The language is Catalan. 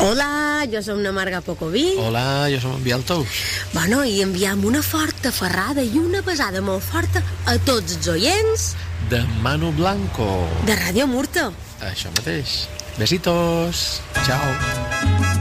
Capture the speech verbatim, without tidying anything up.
Hola, jo som la Marga Pocoví. Hola, jo som en Biel Tous. Bueno, i enviam una forta ferrada i una besada molt forta a tots els oients de Manu Blanco, de Ràdio Murta. Això mateix. Besitos. Ciao.